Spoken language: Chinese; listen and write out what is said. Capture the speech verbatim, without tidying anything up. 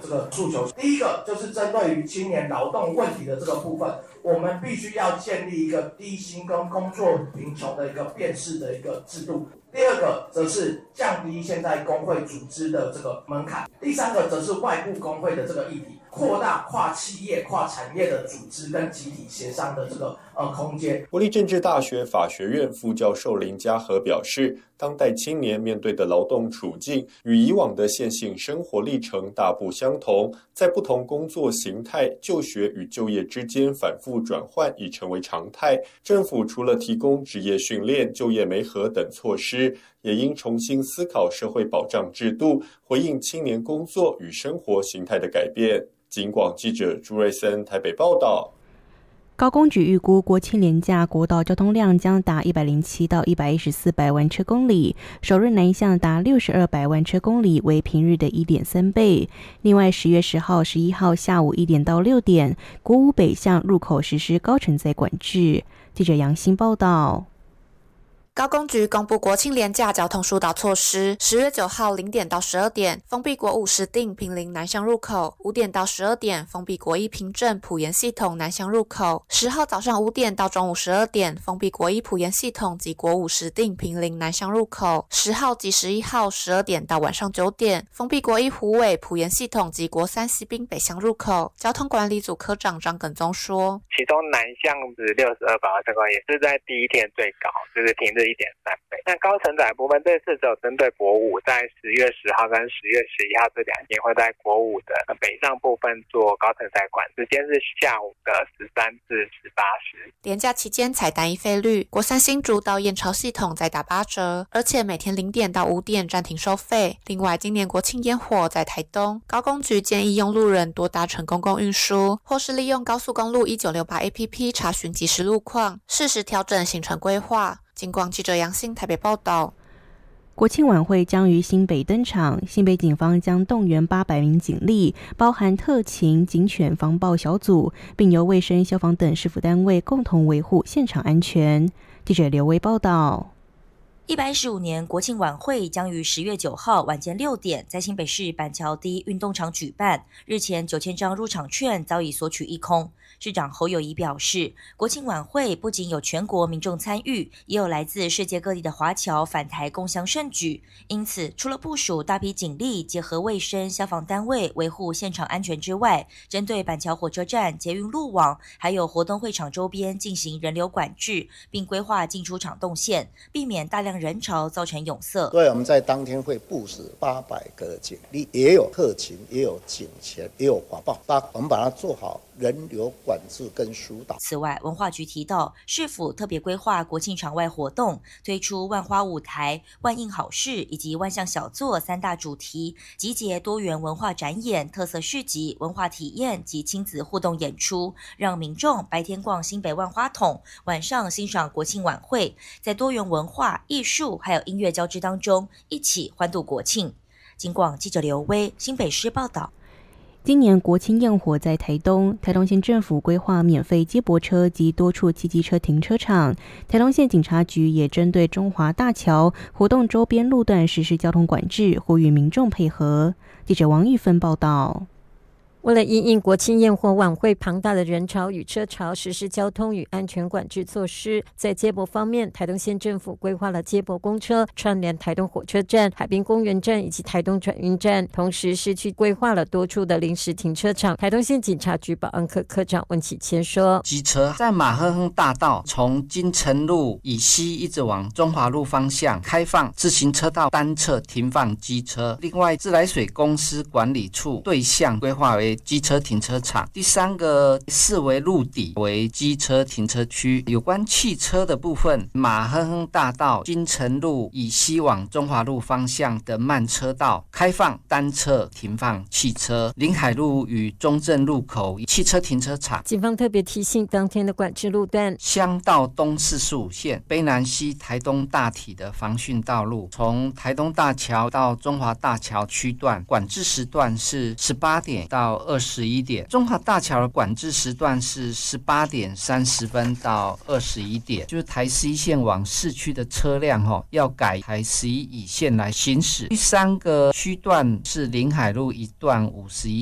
这个诉求。第一个就是针对于青年劳动问题的这个部分，我们必须要建立一个低薪跟工作贫穷的一个辨识的一个制度。第二个则是降低现在工会组织的这个门槛。第三个则是外部工会的这个议题，扩大跨企业、跨产业的组织跟集体协商的这个呃空间。 国立政治大学法学院副教授林嘉禾表示，当代青年面对的劳动处境与以往的线性生活历程大不相同，在不同工作形态、就学与就业之间反复转换已成为常态。政府除了提供职业训练、就业媒合等措施，也应重新思考社会保障制度，回应青年工作与生活形态的改变。警广记者朱瑞森台北报道。 高工局预估国庆连假国道交通量将达一百零七到一百一十四百万车公里，首日南向达六十二百万车公里，为平日的 一点三倍。另外，十月十号、十一号下午一点到六点，国五北向入口实施高承载管制。记者杨欣报道。 高工局公布国庆连假交通疏导措施，十月九号零点到十二点封闭国五石碇坪林南向入口，五点到十二点封闭国一平镇埔盐系统南向入口，十号早上五点到中午十二点封闭国一埔盐系统及国五石碇坪林南向入口，十号及十一号十二点到晚上九点封闭国一虎尾埔盐系统及国三西滨北向入口。交通管理组科长张耿宗说， 其中南向是六十二百万车公里，也是在第一天最高，就是平日一点三倍。那高承载部分这次只有针对国五，在十月十号跟十月十一号这两天会在国五的北上部分做高承载管，时间是下午的十三至十八时。 连假期间采单一费率，国三新竹到燕巢系统再打八折，而且每天零点到五点暂停收费。另外，今年国庆烟火在台东，高工局建议用路人多搭乘公共运输，或是利用高速公路一九六八 A P P 查询即时路况，适时调整行程规划。警广记者杨欣台北报道。 国庆晚会将于新北登场，新北警方将动员八百名警力，包含特勤、警犬防暴小组，并由卫生、消防等市府单位共同维护现场安全。记者刘威报道。 一百一十五年国庆晚会将于十月九号晚间六点在新北市板桥第一运动场举办。日前九千张入场券早已索取一空。市长侯友宜表示，国庆晚会不仅有全国民众参与，也有来自世界各地的华侨返台共襄盛举。因此，除了部署大批警力，结合卫生、消防单位维护现场安全之外，针对板桥火车站、捷运路网，还有活动会场周边进行人流管制，并规划进出场动线，避免大量人潮造成拥塞。 对，我们在当天会部署八百个警力，也有特勤，也有警犬，也有华报，我们把它做好人流管制跟疏导。 此外，文化局提到，市府特别规划国庆场外活动，推出万花舞台、万应好事以及万象小作三大主题，集结多元文化展演、特色市集、文化体验及亲子互动演出，让民众白天逛新北万花筒，晚上欣赏国庆晚会，在多元文化、艺术还有音乐交织当中，一起欢度国庆。警广记者刘威新北市报道。 今年国庆焰火在台东，台东县政府规划免费接驳车及多处汽机车停车场。台东县警察局也针对中华大桥活动周边路段实施交通管制，呼吁民众配合。记者王玉芬报道。 为了因应国庆焰火晚会庞大的人潮与车潮，实施交通与安全管制措施。在接驳方面，台东县政府规划了接驳公车串联台东火车站、海滨公园站以及台东转运站，同时市区规划了多处的临时停车场。台东县警察局保安科科长温启谦说， 机车在马亨亨大道从金城路以西一直往中华路方向开放自行车道单侧停放机车。另外，自来水公司管理处对象规划为机车停车场，第三个四维路底为机车停车区。有关汽车的部分，马亨亨大道金城路以西往中华路方向的慢车道开放单侧停放汽车，临海路与中正路口汽车停车场。 警方特别提醒，当天的管制路段， 乡道东四十五线卑南西台东大体的防汛道路，从台东大桥到中华大桥区段管制时段是十八点到二十一点，中华大桥的管制时段是十八点三十分到二十一点，就是台十一线往市区的车辆、哦、要改台十一乙线来行驶。第三个区段是临海路一段五十一